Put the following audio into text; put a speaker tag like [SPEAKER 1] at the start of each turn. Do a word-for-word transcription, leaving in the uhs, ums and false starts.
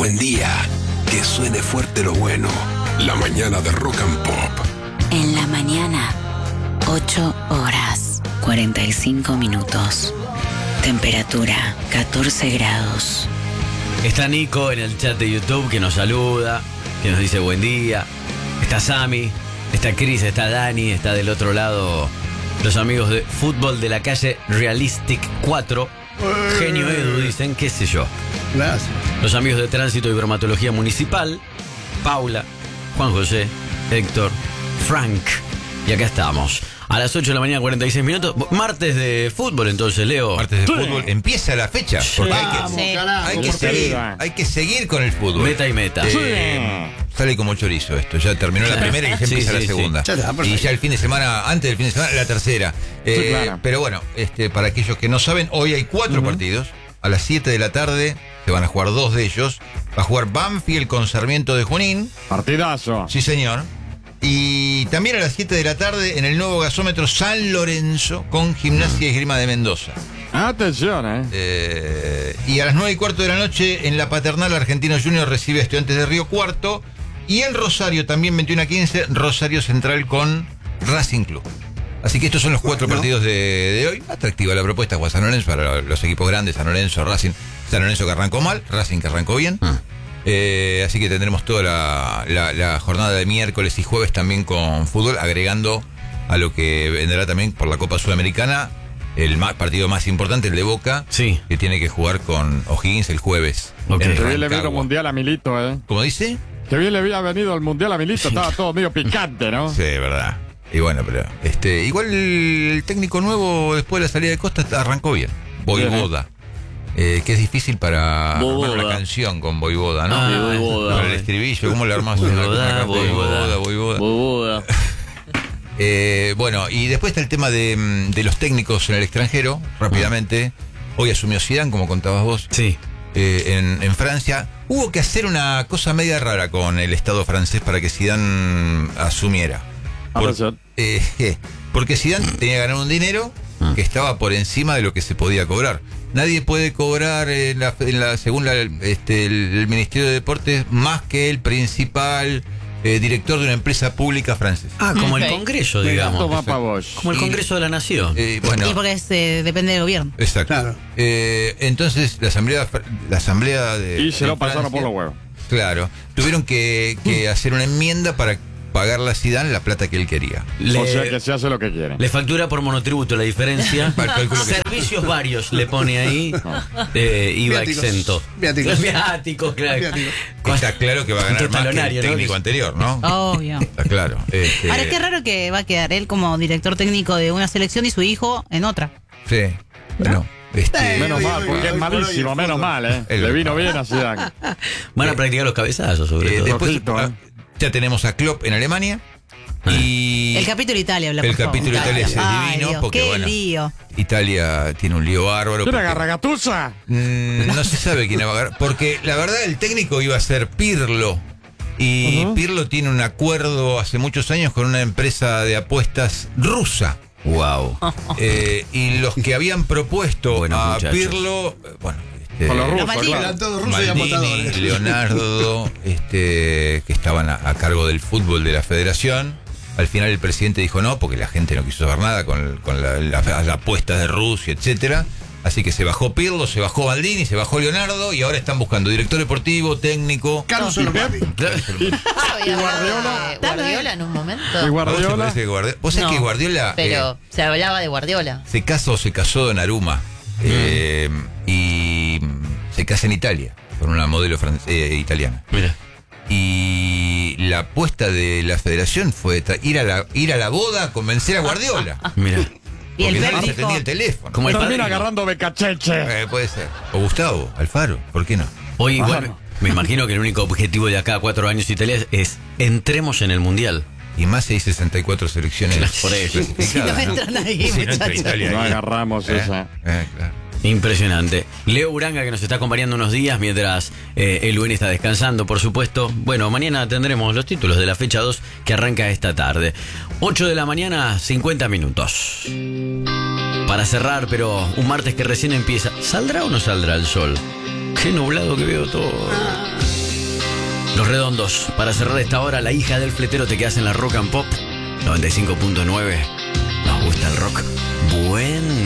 [SPEAKER 1] Buen día, que suene fuerte lo bueno. La mañana de Rock and Pop.
[SPEAKER 2] En la mañana, ocho horas, cuarenta y cinco minutos. Temperatura, catorce grados.
[SPEAKER 3] Está Nico en el chat de YouTube que nos saluda, que nos dice buen día. Está Sammy, está Cris, está Dani, está del otro lado los amigos de Fútbol de la Calle Realistic cuatro. Genio Edu, dicen, qué sé yo.
[SPEAKER 4] Gracias.
[SPEAKER 3] Los amigos de Tránsito y Bromatología Municipal, Paula, Juan José, Héctor, Frank. Y acá estamos. A las ocho de la mañana, cuarenta y seis minutos. Martes de fútbol, entonces, Leo.
[SPEAKER 5] Martes de fútbol. Empieza la fecha. Porque hay
[SPEAKER 4] Vamos,
[SPEAKER 5] que,
[SPEAKER 4] carajo,
[SPEAKER 5] hay, que
[SPEAKER 4] por
[SPEAKER 5] seguir,
[SPEAKER 4] arriba.
[SPEAKER 5] hay que seguir con el fútbol.
[SPEAKER 3] Meta y meta.
[SPEAKER 5] Eh, sale como chorizo esto. Ya terminó la primera y ya
[SPEAKER 3] Sí,
[SPEAKER 5] empieza
[SPEAKER 3] sí,
[SPEAKER 5] la
[SPEAKER 3] sí.
[SPEAKER 5] segunda.
[SPEAKER 4] Ya está,
[SPEAKER 5] Y
[SPEAKER 4] perfecto.
[SPEAKER 5] ya el fin de semana, antes del fin de semana, la tercera. Eh,
[SPEAKER 4] Sí, claro.
[SPEAKER 5] Pero bueno, este, para aquellos que no saben, hoy hay cuatro uh-huh. partidos. A las siete de la tarde se van a jugar dos de ellos. Va a jugar Banfield con Sarmiento de Junín.
[SPEAKER 4] Partidazo.
[SPEAKER 5] Sí, señor. Y también a las siete de la tarde en el nuevo gasómetro San Lorenzo con Gimnasia y Esgrima de Mendoza.
[SPEAKER 4] Atención, eh.
[SPEAKER 5] Eh, y a las nueve y cuarto de la noche en la Paternal Argentino Junior recibe a Estudiantes de Río Cuarto. Y en Rosario también veintiuno a quince, Rosario Central con Racing Club. Así que estos son los cuatro
[SPEAKER 4] Bueno.
[SPEAKER 5] partidos de, de hoy. Atractiva la propuesta para San Lorenzo, para los equipos grandes, San Lorenzo, Racing. San Lorenzo que arrancó mal, Racing que arrancó bien.
[SPEAKER 3] Ah.
[SPEAKER 5] Eh, así que tendremos toda la, la, la jornada de miércoles y jueves también con fútbol, agregando a lo que vendrá también por la Copa Sudamericana, el ma- partido más importante, el de Boca,
[SPEAKER 3] Sí.
[SPEAKER 5] que tiene que jugar con O'Higgins el jueves.
[SPEAKER 3] Ok.
[SPEAKER 5] en
[SPEAKER 4] Que bien le vino
[SPEAKER 5] Rancagua.
[SPEAKER 4] mundial a Milito, eh.
[SPEAKER 5] ¿Cómo dice?
[SPEAKER 4] Que bien le había venido el mundial a Milito. Estaba todo medio picante, ¿no?
[SPEAKER 5] Sí, verdad. Y bueno, pero este igual el técnico nuevo después de la salida de Costa arrancó bien. Voivoda. Eh, que es difícil para
[SPEAKER 3] Voivoda.
[SPEAKER 5] armar una canción con Voivoda, ¿no?
[SPEAKER 3] Ah, Voivoda.
[SPEAKER 5] Para el estribillo, ¿cómo le armás una, una
[SPEAKER 3] Voivoda,
[SPEAKER 5] carta de
[SPEAKER 3] Voivoda.
[SPEAKER 5] Voivoda, Voivoda? Eh, bueno, y después está el tema de, de los técnicos en el extranjero, rápidamente. Hoy asumió Zidane, como contabas vos,
[SPEAKER 3] Sí.
[SPEAKER 5] eh, en, en Francia. Hubo que hacer una cosa media rara con el Estado francés para que Zidane asumiera. Por-
[SPEAKER 4] Atención.
[SPEAKER 5] eh, ¿qué? Porque Zidane tenía que ganar un dinero que estaba por encima de lo que se podía cobrar. Nadie puede cobrar, en la, en la, según la, este, el, el Ministerio de Deportes, más que el principal eh, director de una empresa pública francesa.
[SPEAKER 3] Ah, como el
[SPEAKER 6] Ok.
[SPEAKER 3] Congreso,
[SPEAKER 4] Venga,
[SPEAKER 3] digamos.
[SPEAKER 4] toma pa' vos.
[SPEAKER 3] Como el
[SPEAKER 5] Y-
[SPEAKER 3] Congreso de la Nación.
[SPEAKER 5] Eh, bueno,
[SPEAKER 6] Y porque es, eh, depende del gobierno.
[SPEAKER 5] exacto.
[SPEAKER 4] Claro.
[SPEAKER 5] Eh, entonces, la asamblea, la asamblea de.
[SPEAKER 4] Y se
[SPEAKER 5] de
[SPEAKER 4] lo pasaron
[SPEAKER 5] Francia,
[SPEAKER 4] por los huevos.
[SPEAKER 5] Claro. Tuvieron que, que hacer una enmienda para pagarle a Zidane la plata que él quería.
[SPEAKER 3] Le,
[SPEAKER 4] O sea que se hace lo que quiere.
[SPEAKER 3] le factura por monotributo la diferencia.
[SPEAKER 5] Para el cálculo que-
[SPEAKER 3] Servicios varios le pone ahí. Eh, I V A
[SPEAKER 4] Viáticos.
[SPEAKER 3] exento.
[SPEAKER 4] Viáticos.
[SPEAKER 3] Viáticos, claro.
[SPEAKER 4] Viáticos.
[SPEAKER 5] Está claro que va a ganar
[SPEAKER 3] Punto
[SPEAKER 5] más que el
[SPEAKER 3] talonario, ¿no?
[SPEAKER 5] técnico anterior, ¿no?
[SPEAKER 6] Obvio.
[SPEAKER 5] Está claro. Este,
[SPEAKER 6] Ahora, qué raro que va a quedar él como director técnico de una selección y su hijo en otra.
[SPEAKER 5] Sí. Bueno, este,
[SPEAKER 4] Menos
[SPEAKER 7] Oye,
[SPEAKER 4] mal,
[SPEAKER 7] oye,
[SPEAKER 4] porque
[SPEAKER 7] oye,
[SPEAKER 4] es malísimo,
[SPEAKER 7] oye,
[SPEAKER 4] menos
[SPEAKER 7] oye,
[SPEAKER 4] mal, ¿eh?
[SPEAKER 5] el-
[SPEAKER 4] Le vino bien a Zidane.
[SPEAKER 3] Van a practicar los cabezazos, sobre
[SPEAKER 5] eh,
[SPEAKER 3] todo.
[SPEAKER 5] después
[SPEAKER 4] Ojito,
[SPEAKER 5] ah,
[SPEAKER 4] eh.
[SPEAKER 5] ya tenemos a Klopp en Alemania. Y
[SPEAKER 6] El capítulo Italia, habla,
[SPEAKER 5] el
[SPEAKER 6] por favor.
[SPEAKER 5] capítulo Italia es
[SPEAKER 6] Ay,
[SPEAKER 5] divino
[SPEAKER 6] Dios,
[SPEAKER 5] porque,
[SPEAKER 6] qué
[SPEAKER 5] bueno,
[SPEAKER 6] lío.
[SPEAKER 5] Italia tiene un lío bárbaro.
[SPEAKER 4] ¿Una
[SPEAKER 5] porque-
[SPEAKER 4] garragatusa?
[SPEAKER 5] Mm, no se sabe quién va a ganar. Porque la verdad el técnico iba a ser Pirlo. Y
[SPEAKER 4] Ujú.
[SPEAKER 5] Pirlo tiene un acuerdo hace muchos años con una empresa de apuestas rusa.
[SPEAKER 3] Wow.
[SPEAKER 5] Eh, y los que habían propuesto
[SPEAKER 3] Buenos
[SPEAKER 5] a
[SPEAKER 3] muchachos.
[SPEAKER 5] Irlo, eh, bueno, este,
[SPEAKER 4] Con los
[SPEAKER 6] Los
[SPEAKER 4] rusos,
[SPEAKER 6] malditos.
[SPEAKER 4] claro.
[SPEAKER 7] Eran todos rusos y
[SPEAKER 5] Maldini,
[SPEAKER 7] apostadores.
[SPEAKER 5] Leonardo, este, que estaban a, a cargo del fútbol de la federación. Al final el presidente dijo no, porque la gente no quiso saber nada con, con la, la- las apuestas de Rusia, etcétera. Así que se bajó Pirlo, se bajó Maldini, se bajó Leonardo y ahora están buscando director deportivo, técnico.
[SPEAKER 7] Caruso lo papi.
[SPEAKER 4] ¿Y Guardiola?
[SPEAKER 6] Está bien.
[SPEAKER 8] Guardiola en un momento.
[SPEAKER 4] ¿Y
[SPEAKER 5] ¿A vos te
[SPEAKER 4] Guardiola?
[SPEAKER 5] parece que Guardiola? Vos sabés
[SPEAKER 8] No,
[SPEAKER 5] que Guardiola
[SPEAKER 8] Pero
[SPEAKER 5] eh,
[SPEAKER 8] se hablaba de Guardiola.
[SPEAKER 5] se casa o se casó en Aruma eh, y se casa en Italia con una modelo fran- eh, italiana.
[SPEAKER 3] Mira.
[SPEAKER 5] Y la apuesta de la federación fue tra- ir a la ir a la boda, convencer a Guardiola.
[SPEAKER 3] Mira.
[SPEAKER 6] Y el
[SPEAKER 5] Porque
[SPEAKER 6] Pep
[SPEAKER 5] nadie se
[SPEAKER 6] dijo,
[SPEAKER 5] atendía el teléfono.
[SPEAKER 3] Como el
[SPEAKER 4] Termina
[SPEAKER 3] padrino.
[SPEAKER 4] agarrando becacheche.
[SPEAKER 5] Eh, puede ser. O Gustavo, Alfaro, ¿por qué no?
[SPEAKER 3] Hoy igual,
[SPEAKER 4] Claro.
[SPEAKER 3] me imagino que el único objetivo de acá a cuatro años Italia es, es entremos en el Mundial.
[SPEAKER 5] Y más hay sesenta y cuatro selecciones
[SPEAKER 3] Por eso.
[SPEAKER 6] si no
[SPEAKER 5] clasificadas, ¿no?
[SPEAKER 6] entran ahí,
[SPEAKER 5] Si no entra
[SPEAKER 6] muchachos.
[SPEAKER 5] Italia
[SPEAKER 4] No
[SPEAKER 5] ahí.
[SPEAKER 4] agarramos
[SPEAKER 5] Eh,
[SPEAKER 4] esa.
[SPEAKER 5] eh, claro.
[SPEAKER 3] Impresionante. Leo Uranga que nos está acompañando unos días mientras eh, el U N está descansando, por supuesto. Bueno, mañana tendremos los títulos de la fecha dos que arranca esta tarde. ocho de la mañana, cincuenta minutos. Para cerrar, pero un martes que recién empieza. ¿Saldrá o no saldrá el sol? Qué nublado que veo todo. Los Redondos. Para cerrar esta hora, la hija del fletero, te quedas en la Rock and Pop noventa y cinco punto nueve. Nos gusta el rock. Buen